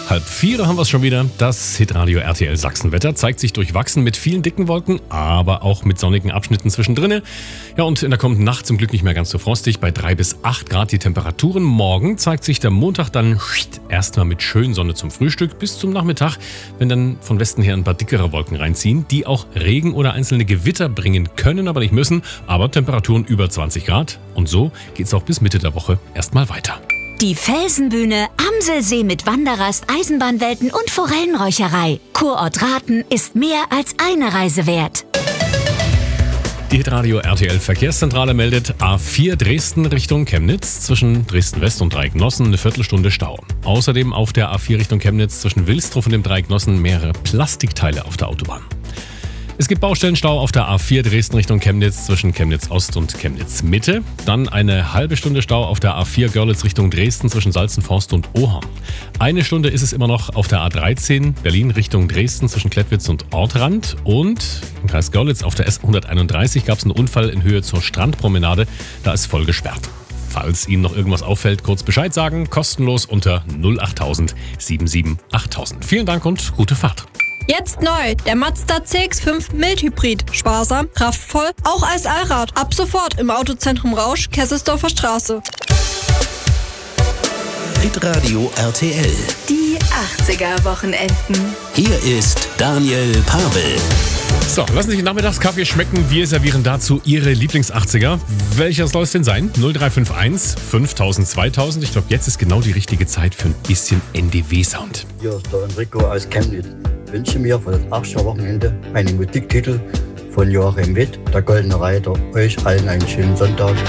3:30 haben wir es schon wieder. Das Hitradio RTL Sachsenwetter zeigt sich durchwachsen mit vielen dicken Wolken, aber auch mit sonnigen Abschnitten zwischendrin. Ja, und in der kommenden Nacht zum Glück nicht mehr ganz so frostig, bei 3 bis 8 Grad die Temperaturen. Morgen zeigt sich der Montag dann erstmal mit schön Sonne zum Frühstück bis zum Nachmittag, wenn dann von Westen her ein paar dickere Wolken reinziehen, die auch Regen oder einzelne Gewitter bringen können, aber nicht müssen. Aber Temperaturen über 20 Grad. Und so geht's auch bis Mitte der Woche erstmal weiter. Die Felsenbühne, Amselsee mit Wanderrast, Eisenbahnwelten und Forellenräucherei. Kurort Rathen ist mehr als eine Reise wert. Die Hitradio RTL Verkehrszentrale meldet A4 Dresden Richtung Chemnitz zwischen Dresden-West und Dreiecknossen eine Viertelstunde Stau. Außerdem auf der A4 Richtung Chemnitz zwischen Wilsdruff und dem Dreiecknossen mehrere Plastikteile auf der Autobahn. Es gibt Baustellenstau auf der A4 Dresden Richtung Chemnitz zwischen Chemnitz Ost und Chemnitz Mitte. Dann eine halbe Stunde Stau auf der A4 Görlitz Richtung Dresden zwischen Salzenforst und Oham. Eine Stunde ist es immer noch auf der A13 Berlin Richtung Dresden zwischen Klettwitz und Ortrand. Und im Kreis Görlitz auf der S131 gab es einen Unfall in Höhe zur Strandpromenade. Da ist voll gesperrt. Falls Ihnen noch irgendwas auffällt, kurz Bescheid sagen. Kostenlos unter 08000 77 8000. Vielen Dank und gute Fahrt. Jetzt neu, der Mazda CX-5 Mildhybrid. Sparsam, kraftvoll, auch als Allrad. Ab sofort im Autozentrum Rausch, Kesselsdorfer Straße. Hitradio RTL. Die 80er-Wochenenden. Hier ist Daniel Pavel. So, lassen Sie den Nachmittagskaffee schmecken. Wir servieren dazu Ihre Lieblings-80er. Welcher soll es denn sein? 0351 5000 2000. Ich glaube, jetzt ist genau die richtige Zeit für ein bisschen NDW-Sound. Hier ist der Enrico aus Chemnitz. Ich wünsche mir für das 80er-Wochenende einen Musiktitel von Joachim Witt, der Goldene Reiter. Euch allen einen schönen Sonntag.